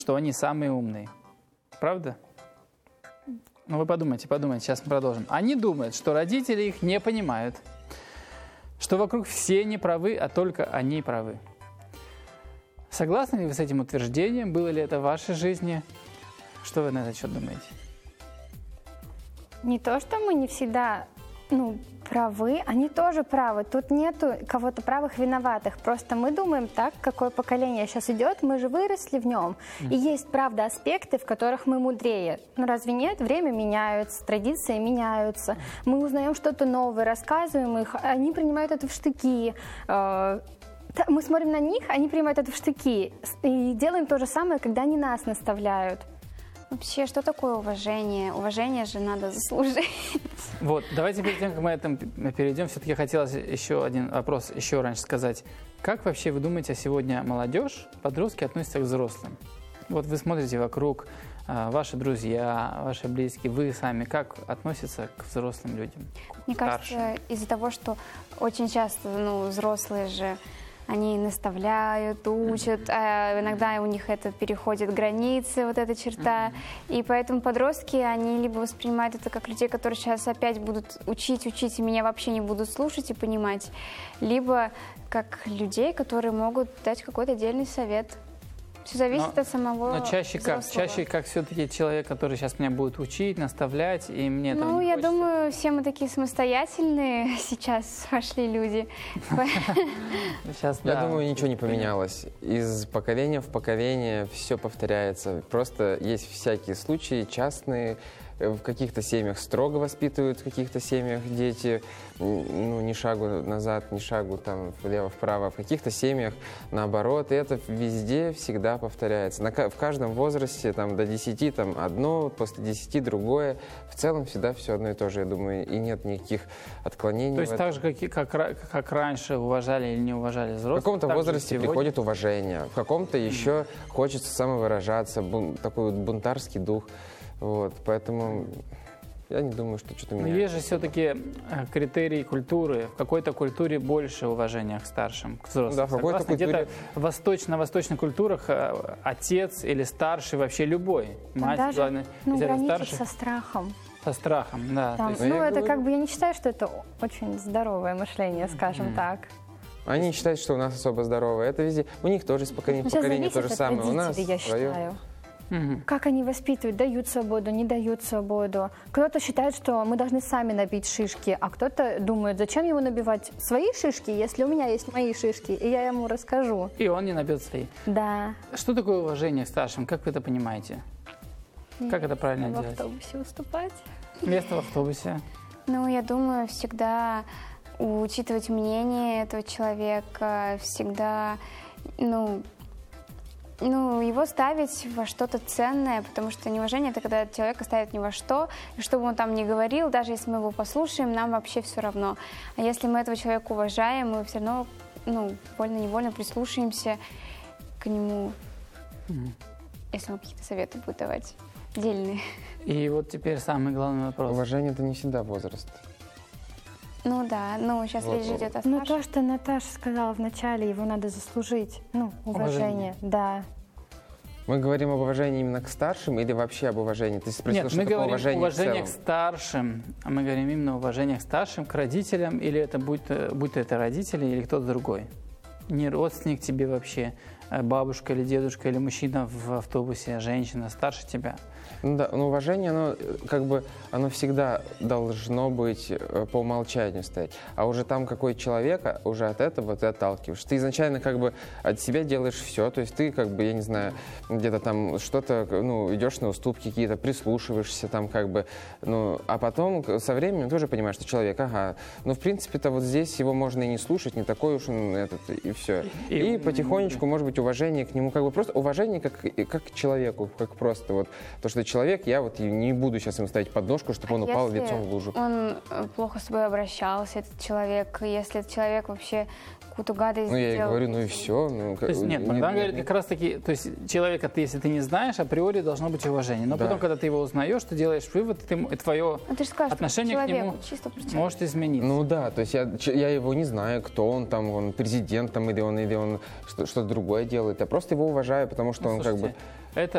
что они самые умные. Правда? Ну вы подумайте, сейчас мы продолжим. Они думают, что родители их не понимают, что вокруг все не правы, а только они правы. Согласны ли вы с этим утверждением? Было ли это в вашей жизни? Что вы на этот счет думаете? Не то, что мы не всегда правы, они тоже правы. Тут нету кого-то правых, виноватых. Просто мы думаем так, какое поколение сейчас идет, мы же выросли в нем. И есть, правда, аспекты, в которых мы мудрее. Ну разве нет? Время меняется, традиции меняются. Мы узнаем что-то новое, рассказываем их, они принимают это в штыки. Мы смотрим на них, они принимают это в штыки. И делаем то же самое, когда они нас наставляют. Вообще, что такое уважение? Уважение же надо заслужить. Вот, давайте перед тем, как мы этому перейдем, все-таки хотелось еще один вопрос еще раньше сказать. Как вообще вы думаете, сегодня молодежь, подростки относятся к взрослым? Вот вы смотрите вокруг, ваши друзья, ваши близкие, вы сами, как относятся к взрослым людям? Мне кажется, из-за того, что очень часто взрослые же, они наставляют, учат, а иногда у них это переходит границы, вот эта черта. И поэтому подростки, они либо воспринимают это как людей, которые сейчас опять будут учить, и меня вообще не будут слушать и понимать, либо как людей, которые могут дать какой-то отдельный совет. Все зависит от самого Но чаще взрослого. как все-таки человек, который сейчас меня будет учить, наставлять, и мне этого не я хочется. думаю, все мы такие самостоятельные сейчас пошли люди. Я думаю, ничего не поменялось. Из поколения в поколение все повторяется. Просто есть всякие случаи частные. В каких-то семьях строго воспитывают, в каких-то семьях дети ни шагу назад, ни шагу там влево-вправо. В каких-то семьях наоборот. И это везде всегда повторяется. В каждом возрасте там, до 10 там, одно, после 10 другое. В целом всегда все одно и то же, я думаю. И нет никаких отклонений. То есть так же, как раньше уважали или не уважали взрослых? В каком-то возрасте приходит уважение. В каком-то еще хочется самовыражаться. Такой вот бунтарский дух. Вот, поэтому я не думаю, что что-то меняется. Но есть же все-таки критерии культуры. В какой-то культуре больше уважения к старшим, к взрослым. Да, в какой-то культуре... Где-то на восточных культурах отец или старший, вообще любой. Мать, даже главное, граничит старший, со страхом. со страхом, да. Там, есть, это как бы я не считаю, что это очень здоровое мышление, скажем так. Они считают, что у нас особо здоровое. Это везде. У них тоже из поколения в поколение то же самое. У нас я свое. считаю. Как они воспитывают, дают свободу, не дают свободу. Кто-то считает, что мы должны сами набить шишки, а кто-то думает, зачем ему набивать свои шишки, если у меня есть мои шишки, и я ему расскажу. И он не набьет свои. Да. Что такое уважение к старшим? Как вы это понимаете? Как это правильно делать? В автобусе выступать. Место в автобусе. Я думаю, всегда учитывать мнение этого человека, всегда, его ставить во что-то ценное, потому что неуважение – это когда человека ставят ни во что, и что бы он там ни говорил, даже если мы его послушаем, нам вообще все равно. А если мы этого человека уважаем, мы все равно, вольно-невольно прислушаемся к нему, если он какие-то советы будет давать дельные. И вот теперь самый главный вопрос. Уважение – это не всегда возраст. Сейчас речь идет о старших. То, что Наташа сказала вначале, его надо заслужить. Уважение, да. Мы говорим об уважении именно к старшим или вообще об уважении? Ты спросила, Нет, что мы такое говорим уважение в к целом? старшим. Мы говорим именно уважение к старшим, к родителям, или это будь это родители или кто-то другой. Не родственник тебе вообще, бабушка или дедушка, или мужчина в автобусе, женщина старше тебя. Уважение, оно всегда должно быть по умолчанию стоять. А уже там какой человек, уже от этого ты отталкиваешь. Ты изначально от себя делаешь все. То есть ты я не знаю, где-то там что-то, идешь на уступки какие-то, прислушиваешься там а потом со временем тоже понимаешь, что человек, в принципе-то вот здесь его можно и не слушать, не такой уж он и все. И потихонечку, может быть, уважение к нему, просто уважение как к человеку, как просто вот то, что человек, я не буду сейчас ему ставить подножку, чтобы он упал лицом в лужу. Он плохо с собой обращался, этот человек, если этот человек вообще какую-то гадость сделал. Я и говорю, и все. То есть нет, Богдан говорит как раз таки, то есть человека, если ты не знаешь, априори должно быть уважение. Но потом, когда ты его узнаешь, ты делаешь вывод, твое отношение к нему может измениться. То есть я его не знаю, кто он там, он президент там, или он что-то другое делает. Я просто его уважаю, потому что он Это